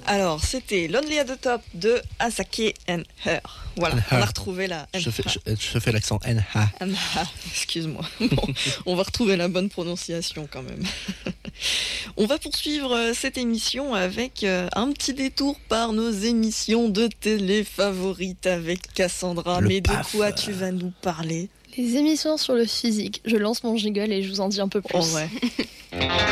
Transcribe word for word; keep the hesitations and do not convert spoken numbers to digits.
Alors, c'était Lonely at the Top de Asake and Her. Voilà, And on Her. a retrouvé la... Je fais, je, je fais l'accent N H. Ah, excuse-moi. Bon, on va retrouver la bonne prononciation quand même. On va poursuivre cette émission avec un petit détour par nos émissions de télé favorites avec Cassandra. Le Mais paf. de quoi tu vas nous parler? Les émissions sur le physique. Je lance mon jingle et je vous en dis un peu plus. Oh ouais.